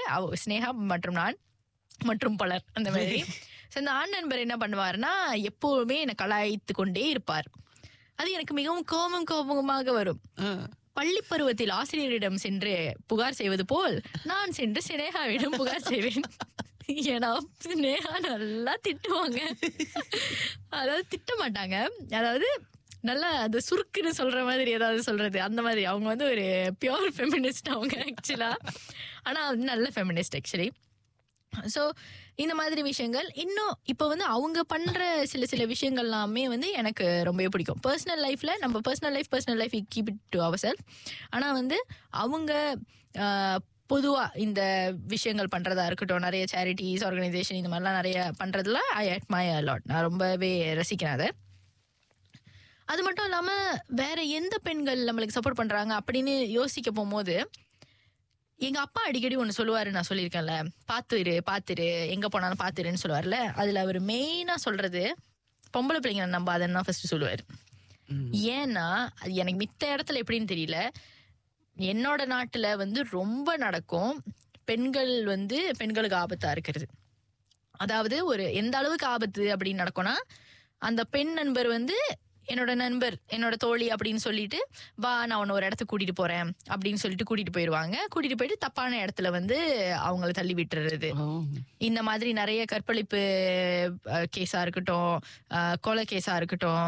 ஸ்னேகா மற்றும் நான் மற்றும் பலர் அந்த மாதிரி. இந்த ஆண் நண்பர் என்ன பண்ணுவாருன்னா எப்பவுமே என்னை கலாய்த்து கொண்டே இருப்பார். அது எனக்கு மிகவும் கோபமாக வரும். பள்ளி பருவத்தில் ஆசிரியரிடம் சென்று புகார் செய்வது போல் நான் சென்று ஸ்னேகாவிடம் புகார் செய்வேன். ஏன்னா ஸ்னேகா நல்லா திட்டுவாங்க. அதாவது திட்ட மாட்டாங்க, அதாவது நல்லா அது சுருக்குன்னு சொல்ற மாதிரி ஏதாவது சொல்றது அந்த மாதிரி. அவங்க வந்து ஒரு பியூர் ஃபெமினிஸ்ட் அவங்க ஆக்சுவலா. ஆனா வந்து நல்ல ஃபெமினிஸ்ட் ஆக்சுவலி. ஸோ இந்த மாதிரி விஷயங்கள் இன்னும் இப்போ வந்து அவங்க பண்ற சில விஷயங்கள் எல்லாமே வந்து எனக்கு ரொம்பவே பிடிக்கும். பர்சனல் லைஃப்ல நம்ம personal life keep it to our self. ஆனா வந்து அவங்க பொதுவா இந்த விஷயங்கள் பண்றதா இருக்கட்டும், நிறைய சேரிட்டிஸ் ஆர்கனைசேஷன் இந்த மாதிரிலாம் நிறைய பண்றதுல ஐ அட்மையர் a lot. நான் ரொம்பவே ரசிக்கிறேன் அதை. அது மட்டும் இல்லாம வேற எந்த பெண்கள் நம்மளுக்கு சப்போர்ட் பண்றாங்க அப்படின்னு யோசிக்க போகும்போது எங்க அப்பா அடிக்கடி ஒண்ணு சொல்லுவாரு, நான் சொல்லியிருக்கேன்ல, பாத்துரு எங்க போனாலும் பாத்துருன்னு சொல்லுவார்ல. அதுல அவர் மெயினா சொல்றது பொம்பளை பிள்ளைங்க நம்பாதன்னு தான் ஃபர்ஸ்ட் சொல்லுவாரு. ஏன்னா அது எனக்கு மித்த இடத்துல எப்படின்னு தெரியல, என்னோட நாட்டுல வந்து ரொம்ப நடக்கும். பெண்கள் வந்து பெண்களுக்கு ஆபத்தா இருக்கிறது. அதாவது ஒரு எந்த அளவுக்கு ஆபத்து அப்படின்னு நடக்கும்னா, அந்த பெண் நண்பர் வந்து என்னோட தோழி அப்படின்னு சொல்லிட்டு வா நான் உன்னை ஒரு இடத்துக்கு கூட்டிட்டு போறேன் அப்படின்னு சொல்லிட்டு கூட்டிட்டு போயிடுவாங்க. கூட்டிட்டு போயிட்டு தப்பான இடத்துல வந்து அவங்கள தள்ளி விட்டுறது. இந்த மாதிரி நிறைய கற்பழிப்பு கேஸா இருக்கட்டும், கொலை கேஸா இருக்கட்டும்,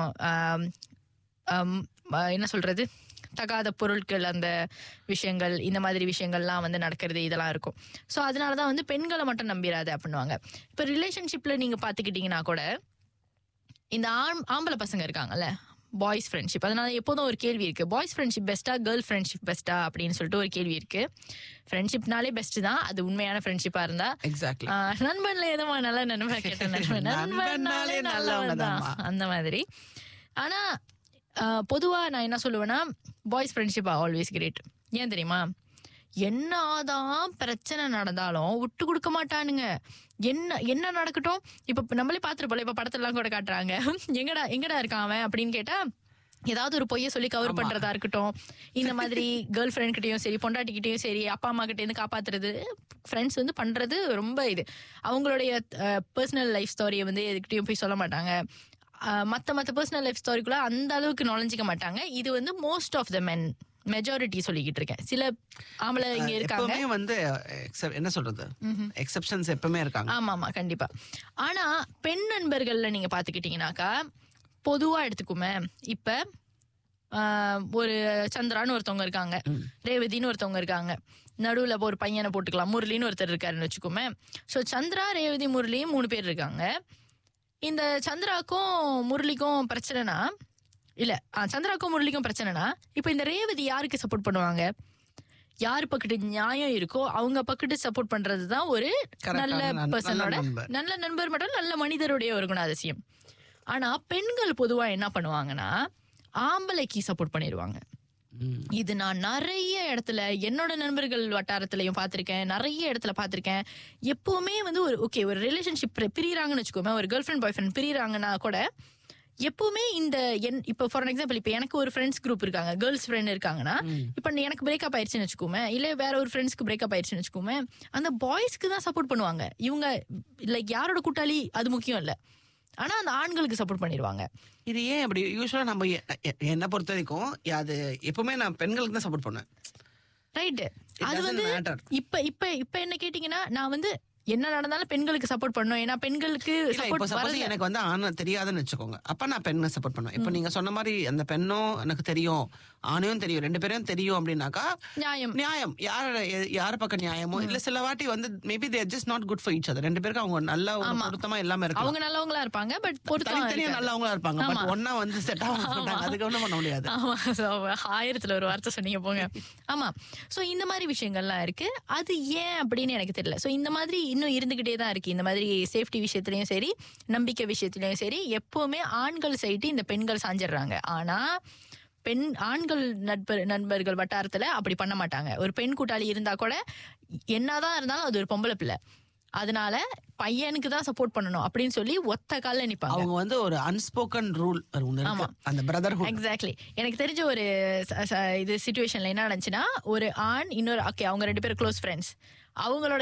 என்ன சொல்றது, தகாத பொருட்கள் அந்த விஷயங்கள், இந்த மாதிரி விஷயங்கள்லாம் வந்து நடக்கிறது இதெல்லாம் இருக்கும். ஸோ அதனாலதான் வந்து பெண்களை மட்டும் நம்பிடாது அப்படின்னுவாங்க. இப்போ ரிலேஷன்ஷிப்ல நீங்க பாத்துக்கிட்டீங்கன்னா கூட இந்த ஆம்பளை பசங்க இருக்காங்கல்ல, பாய்ஸ் ஃப்ரெண்ட்ஷிப், அதனால எப்போதும் ஒரு கேள்வி இருக்கு, பாய்ஸ் ஃப்ரெண்ட்ஷிப் பெஸ்டா கேர்ள் ஃப்ரெண்ட்ஷிப் பெஸ்டா அப்படின்னு சொல்லிட்டு ஒரு கேள்வி இருக்கு. ஃப்ரெண்ட்ஷிப்னாலே பெஸ்ட் தான், அது உண்மையான ஃப்ரெண்ட்ஷிப்பா இருந்தா. எக்ஸாக்ட்லி. நண்பன்ல எதுவும் நல்ல நண்பன் கேட்ட நண்பன்னாலே நல்லவன் தான் அந்த மாதிரி. ஆனா பொதுவா நான் என்ன சொல்லுவேன்னா பாய்ஸ் ஃப்ரெண்ட்ஷிப் ஆல்வேஸ் கிரேட். ஏன் தெரியுமா, என்னதான் பிரச்சனை நடந்தாலும் விட்டு கொடுக்க மாட்டானுங்க. என்ன நடக்கட்டும், இப்ப நம்மளே பாத்துருப்போம், இப்ப படத்துல எல்லாம் கூட காட்டுறாங்க, எங்கடா இருக்கான் அவன் அப்படின்னு கேட்டா ஏதாவது ஒரு பொய்ய சொல்லி கவர் பண்றதா இருக்கட்டும், இந்த மாதிரி கேர்ள் ஃப்ரெண்ட் கிட்டயும் சரி, பொண்டாட்டிக்கிட்டையும் சரி, அப்பா அம்மா கிட்ட இருந்து காப்பாத்துறது ஃப்ரெண்ட்ஸ் வந்து பண்றது ரொம்ப இது. அவங்களுடைய பர்சனல் லைஃப் ஸ்டோரியை வந்து எதுக்கிட்டையும் போய் சொல்ல மாட்டாங்க. மத்த பர்சனல் லைஃப் ஸ்டோரிக்குள்ள அந்த அளவுக்கு நுழைஞ்சிக்க மாட்டாங்க. இது வந்து most of the men, majority சொல்லிக்கிட்டு இருக்கேன். சில ஆம்பளை இங்க இருக்காங்க வந்து என்ன சொல்றது, எக்ஸெப்ஷன்ஸ் எப்பவுமே இருக்காங்க. ஆமா கண்டிப்பா. ஆனா பெண் நண்பர்கள்ல நீங்க பாத்துக்கிட்டீங்கன்னாக்கா பொதுவா எடுத்துக்குமே, இப்ப ஒரு சந்திரான்னு ஒருத்தவங்க இருக்காங்க, ரேவதின்னு ஒருத்தவங்க இருக்காங்க, நடுவுல ஒரு பையனை போட்டுக்கலாம், முரளின்னு ஒருத்தர் இருக்காருன்னு வச்சுக்கோமே. சோ சந்திரா, ரேவதி, முரளியும் 3 பேர் இருக்காங்க. இந்த சந்திராக்கும் முரளிக்கும் பிரச்சனைனா இல்ல, சந்திராக்கும் முரளிக்கும் பிரச்சனைனா இப்ப இந்த ரேவதி யாருக்கு சப்போர்ட் பண்ணுவாங்க, யாரு பக்கத்து நியாயம் இருக்கோ அவங்க பக்கத்து சப்போர்ட் பண்றதுதான் ஒரு நல்ல பர்சனோட நல்ல நண்பர் மட்டும் நல்ல மனிதருடைய ஒரு குணாதிசயம். ஆனா பெண்கள் பொதுவா என்ன பண்ணுவாங்கன்னா ஆம்பளைக்கு சப்போர்ட் பண்ணிடுவாங்க. இது நான் நிறைய இடத்துல என்னோட நண்பர்கள் வட்டாரத்திலையும் பார்த்திருக்கேன், நிறைய இடத்துல பார்த்திருக்கேன். எப்பவுமே வந்து ஒரு ரிலேஷன்ஷிப் பிரியறாங்கன்னு வச்சுக்கோமே, ஒரு கேர்ள் ஃப்ரெண்ட் பாய் ஃப்ரெண்ட் பிரியறாங்கன்னா கூட எப்பவுமே இந்த இப்ப ஃபார் எக்ஸாம்பிள் இப்ப எனக்கு ஒரு ஃப்ரெண்ட்ஸ் குரூப் இருக்காங்க, கேர்ள்ஸ் ஃப்ரெண்ட் இருக்காங்கன்னா, இப்ப எனக்கு பிரேக்கப் ஆயிடுச்சுன்னு வச்சுக்கோமே, இல்ல வேற ஒரு ஃப்ரெண்ட்ஸ்க்கு பிரேக்கப் ஆயிடுச்சுன்னு வச்சுக்கோமே, அந்த பாய்ஸ்க்கு தான் சப்போர்ட் பண்ணுவாங்க. இவங்க லைக் யாரோட கூட்டாளி அது முக்கியம் இல்ல, ஆனா அந்த ஆண்களுக்கு சப்போர்ட் பண்ணிடுவாங்க. இது ஏன் அப்படி? யூசுவலா நம்ம என்ன பொறுத்த வரைக்கும் அது எப்பவுமே நான் பெண்களுக்கு தான் சப்போர்ட் பண்ணுவேன். ரைட். அது வந்து இப்ப என்ன கேட்டீங்கன்னா நான் வந்து என்ன நடந்தாலும் பெண்களுக்கு சப்போர்ட் பண்ணணும். ஏன்னா பெண்களுக்கு எனக்கு வந்து ஆண் தெரியாதுன்னு வச்சுக்கோங்க, அப்ப நான் பெண்ணை சப்போர்ட் பண்ணுவேன். இப்ப நீங்க சொன்ன மாதிரி அந்த பெண்ணும் எனக்கு தெரியும், ஆணையும் தெரியும், 2 பேரும் தெரியும் அப்படின்னாக்கா நியாயம் யார பக்கம் நியாயமோ இல்ல. சில வாட்டி வந்து maybe they are just not good for each other. 2 பேருக்கு அவங்க நல்ல பொருத்தமா எல்லாமே இருக்கு, அவங்க நல்லவங்களா இருப்பாங்க, பட் பொருத்தமா நல்லவங்களா இருப்பாங்க, பட் ஒண்ணா வந்து செட் ஆக மாட்டாங்க. அதுக்கு ஒண்ணும் பண்ண முடியாது. ஆயிரத்துல ஒரு வார்த்தை சொன்னீங்க போங்க. ஆமா. சோ இந்த மாதிரி விஷயங்கள்லாம் இருக்கு. அது ஏன் அப்படின்னு எனக்கு தெரியல. சோ இந்த மாதிரி இன்னும் இருந்துகிட்டே தான் இருக்கு. இந்த மாதிரி சேஃப்டி விஷயத்திலயும் சரி, நம்பிக்கை விஷயத்திலயும் சரி, எப்பவுமே ஆண்கள் சைட்டு இந்த பெண்கள் சாஞ்சிடுறாங்க. ஆனா ஆண்கள் நண்பர்கள் வட்டாரத்துல அப்படி பண்ண மாட்டாங்க. ஒரு பெண் கூட்டாளி இருந்தா கூட என்னதான் இருந்தாலும் அது ஒரு பொம்பளை பிள்ளை, அதனால பையனுக்கு தான் சப்போர்ட் பண்ணணும் அப்படின்னு சொல்லி ஒத்த கால்ல நிப்பாங்க. அவங்க வந்து ஒரு அன்ஸ்போக்கன் ரூல் அந்த பிரதர்ஹுட். எக்ஸாக்ட்லி. எனக்கு தெரிஞ்ச ஒரு இது சிச்சுவேஷன்ல என்ன நடந்துச்சுன்னா, ஒரு ஆண் இன்னொரு அவங்க 2 பேரும் க்ளோஸ் ஃப்ரெண்ட்ஸ், அவங்களோட